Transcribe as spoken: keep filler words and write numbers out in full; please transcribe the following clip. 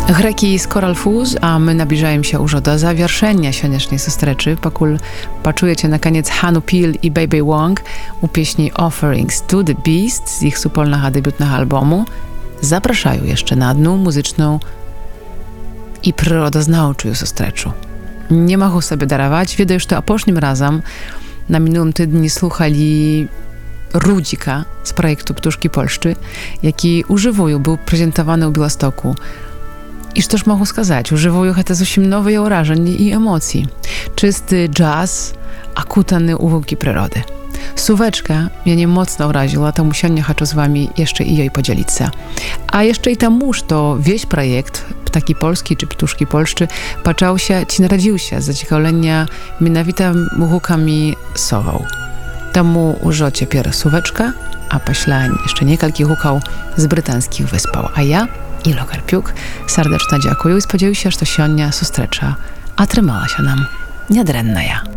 Greki z Coral Fuzz, a my nabliżajem się już do zawieszenia świątecznej sustreczy, pakul paczujecie na koniec Hanu Peel i Baby Wong u pieśni Offerings to the Beast z ich supolnego debiutnego albumu. Zapraszają jeszcze na dnu muzyczną i przyrodoznawczą sustreczu. Nie mogą sobie darować, wiedę już to opocznym razem. Na minulym tygodniu słuchali Rudzika z projektu Ptuszki Polszczy, jaki używują, był prezentowany u Białostoku. Iż też mogę сказать, używują chyba zupełnie nowych wrażeń i emocji. Czysty jazz, akutany uwagi przyrody. Suweczka mnie mocno uraziła, to musiałem chcę z wami jeszcze i jej podzielić się. A jeszcze i tamuż to wieś projekt Ptaki Polski czy Ptuszki Polszczy paczał się, ci narodził się z zaciekawienia mianowitymi hukami sową. Temu użycie pier Suweczka, a pośle jeszcze niekalki hukał z brytyjskich wyspał. A ja i Logarpiuk serdecznie dziękuję i spodziewam się, że to sionia sustrecza, a trzymała się nam niedrenna ja.